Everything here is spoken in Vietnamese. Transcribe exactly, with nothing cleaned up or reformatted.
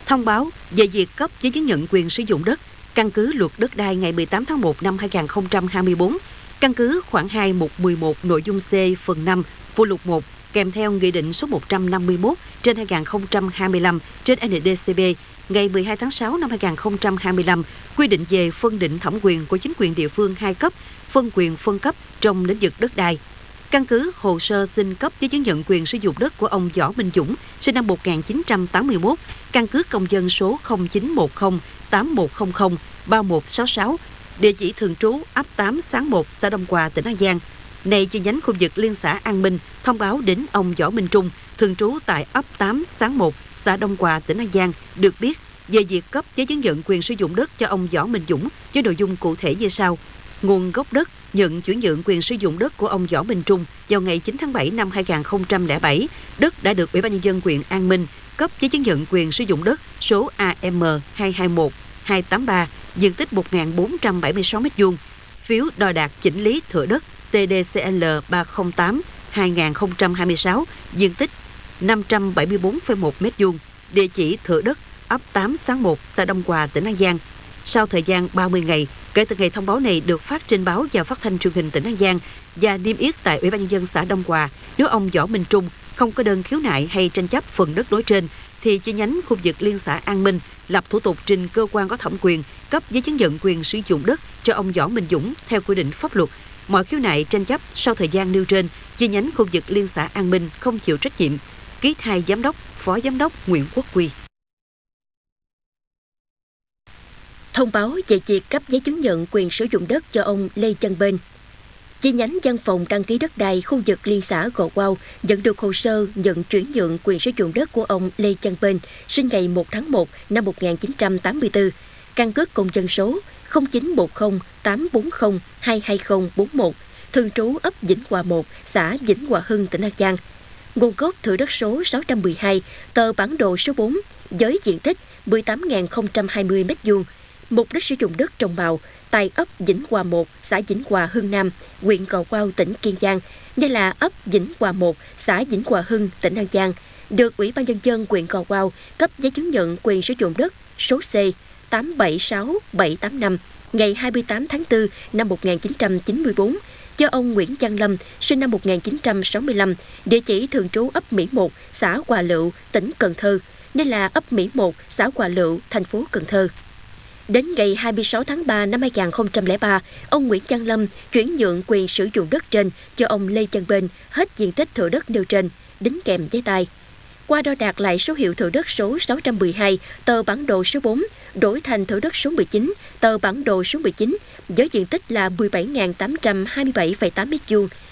thông báo về việc cấp giấy chứng nhận quyền sử dụng đất căn cứ Luật Đất đai ngày mười tám tháng một năm hai nghìn không trăm hai mươi tư, căn cứ khoản hai mục mười một nội dung C phần năm phụ lục một kèm theo Nghị định số một trăm năm mươi mốt trên hai nghìn không trăm hai mươi lăm trên N D C B ngày mười hai tháng sáu năm hai nghìn không trăm hai mươi lăm quy định về phân định thẩm quyền của chính quyền địa phương hai cấp, phân quyền phân cấp trong lĩnh vực đất đai. Căn cứ hồ sơ xin cấp giấy chứng nhận quyền sử dụng đất của ông Võ Minh Dũng, sinh năm một nghìn chín trăm tám mươi mốt, căn cước công dân số không chín một không tám một không không ba một sáu sáu, địa chỉ thường trú ấp tám Sáng một, xã Đông Hòa, tỉnh An Giang. Này chi nhánh khu vực liên xã An Minh thông báo đến ông Võ Minh Trung, thường trú tại ấp tám Sáng một, xã Đông Hòa, tỉnh An Giang, được biết về việc cấp giấy chứng nhận quyền sử dụng đất cho ông Võ Minh Dũng với nội dung cụ thể như sau. Nguồn gốc đất nhận chuyển nhượng quyền sử dụng đất của ông Võ Minh Trung vào ngày chín tháng bảy năm hai nghìn không trăm lẻ bảy. Đất đã được Ủy ban Nhân dân huyện An Minh cấp giấy chứng nhận quyền sử dụng đất số A M hai hai một hai tám ba, diện tích một nghìn bốn trăm bảy mươi sáu mét vuông, phiếu đo đạc chỉnh lý thửa đất T D C L ba không tám hai nghìn không trăm hai mươi sáu, diện tích năm trăm bảy mươi tư phẩy một mét vuông, địa chỉ thửa đất ấp tám Sáng một, xã Đông Hòa, tỉnh An Giang. Sau thời gian ba mươi ngày kể từ ngày thông báo này được phát trên báo và phát thanh truyền hình tỉnh An Giang và niêm yết tại Ủy ban Nhân dân xã Đông Hòa, nếu ông Võ Minh Trung không có đơn khiếu nại hay tranh chấp phần đất đối trên, thì chi nhánh khu vực liên xã An Minh lập thủ tục trình cơ quan có thẩm quyền cấp giấy chứng nhận quyền sử dụng đất cho ông Võ Minh Dũng theo quy định pháp luật. Mọi khiếu nại tranh chấp sau thời gian nêu trên, chi nhánh khu vực liên xã An Minh không chịu trách nhiệm. Ký thay Giám đốc, Phó Giám đốc Nguyễn Quốc Quy. Thông báo về việc cấp giấy chứng nhận quyền sử dụng đất cho ông Lê Chân Bên. Chi nhánh văn phòng đăng ký đất đai khu vực liên xã Gò Quao nhận được hồ sơ nhận chuyển nhượng quyền sử dụng đất của ông Lê Chân Bên, sinh ngày một tháng một năm một nghìn chín trăm tám mươi tư, căn cước công dân số không chín một không tám bốn không hai hai không bốn một, thường trú ấp Vĩnh Hòa một, xã Vĩnh Hòa Hưng, tỉnh An Giang. Nguồn gốc thửa đất số sáu trăm mười hai, tờ bản đồ số bốn, với diện tích mười tám nghìn không trăm hai mươi mét vuông. Mục đích sử dụng đất trồng màu tại ấp Vĩnh Hòa một, xã Vĩnh Hòa Hưng Nam, huyện Gò Quao, tỉnh Kiên Giang, đây là ấp Vĩnh Hòa một, xã Vĩnh Hòa Hưng, tỉnh An Giang, được Ủy ban Nhân dân huyện Gò Quao cấp giấy chứng nhận quyền sử dụng đất số C tám bảy sáu bảy tám năm ngày hai mươi tám tháng tư năm một nghìn chín trăm chín mươi tư cho ông Nguyễn Văn Lâm, sinh năm một nghìn chín trăm sáu mươi lăm, địa chỉ thường trú ấp Mỹ một, xã Hòa Lựu, tỉnh Cần Thơ, đây là ấp Mỹ một, xã Hòa Lựu, thành phố Cần Thơ. Đến ngày hai mươi sáu tháng ba năm hai nghìn không trăm lẻ ba, ông Nguyễn Văn Lâm chuyển nhượng quyền sử dụng đất trên cho ông Lê Chân Bên hết diện tích thửa đất nêu trên, đính kèm giấy tay. Qua đo đạc lại số hiệu thửa đất số sáu trăm mười hai, tờ bản đồ số bốn, đổi thành thửa đất số mười chín, tờ bản đồ số mười chín, với diện tích là mười bảy nghìn tám trăm hai mươi bảy phẩy tám mét vuông,